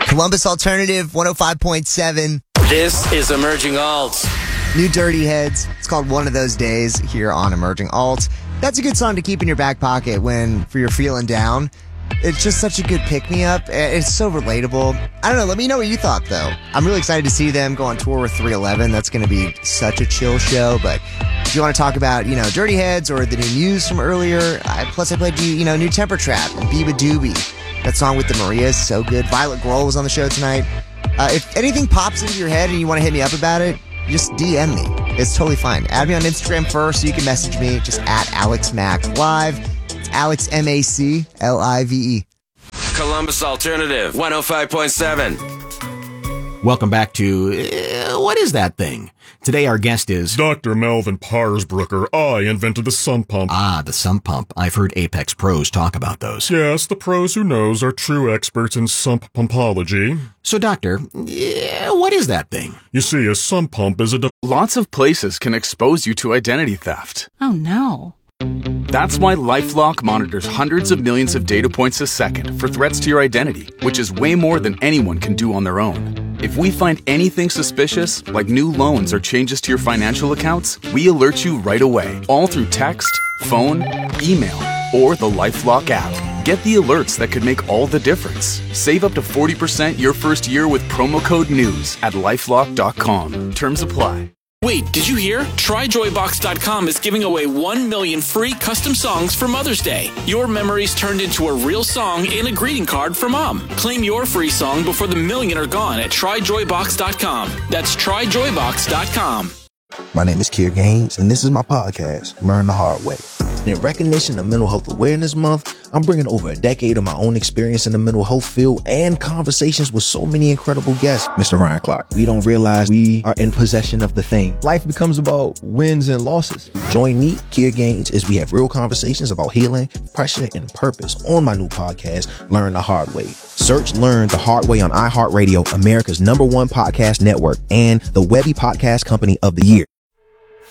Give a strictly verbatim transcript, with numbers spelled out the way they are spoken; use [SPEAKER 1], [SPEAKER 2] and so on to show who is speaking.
[SPEAKER 1] Columbus Alternative one oh five point seven.
[SPEAKER 2] This is Emerging Alts.
[SPEAKER 1] New Dirty Heads. It's called One of Those Days here on Emerging Alts. That's a good song to keep in your back pocket when for you're feeling down. It's just such a good pick-me-up. It's so relatable. I don't know. Let me know what you thought, though. I'm really excited to see them go on tour with three eleven. That's going to be such a chill show. But if you want to talk about, you know, Dirty Heads or the new Muse from earlier, I, plus I played you, you know, new Temper Trap and Biba Doobie. That song with the Maria is so good. Violet Grohl was on the show tonight. Uh, if anything pops into your head and you want to hit me up about it, just D M me. It's totally fine. Add me on Instagram first so you can message me. Just at Alex Mac Live. It's Alex M A C L I V E.
[SPEAKER 2] Columbus Alternative one oh five point seven.
[SPEAKER 3] Welcome back to uh, What Is That Thing? Today our guest is
[SPEAKER 4] Doctor Melvin Parsbrucker. I invented the sump pump.
[SPEAKER 3] Ah, the sump pump. I've heard Apex pros talk about those.
[SPEAKER 4] Yes, the pros who knows are true experts in sump pumpology.
[SPEAKER 3] So, Doctor, yeah, what is that thing?
[SPEAKER 4] You see, a sump pump is a... De-
[SPEAKER 5] Lots of places can expose you to identity theft.
[SPEAKER 6] Oh, no.
[SPEAKER 5] That's why LifeLock monitors hundreds of millions of data points a second for threats to your identity, which is way more than anyone can do on their own. If we find anything suspicious, like new loans or changes to your financial accounts, we alert you right away, all through text, phone, email, or the LifeLock app. Get the alerts that could make all the difference. Save up to forty percent your first year with promo code NEWS at lifelock dot com. Terms apply.
[SPEAKER 7] Wait, did you hear? Try Joy Box dot com is giving away one million free custom songs for Mother's Day. Your memories turned into a real song and a greeting card for Mom. Claim your free song before the million are gone at Try Joy Box dot com. That's Try Joy Box dot com.
[SPEAKER 8] My name is Kier Gaines, and this is my podcast, Learn the Hard Way. In recognition of Mental Health Awareness Month, I'm bringing over a decade of my own experience in the mental health field and conversations with so many incredible guests. Mister Ryan Clark, we don't realize we are in possession of the thing. Life becomes about wins and losses. Join me, Kier Gaines, as we have real conversations about healing, pressure, and purpose on my new podcast, Learn the Hard Way. Search Learn the Hard Way on iHeartRadio, America's number one podcast network, and the Webby Podcast Company of the Year.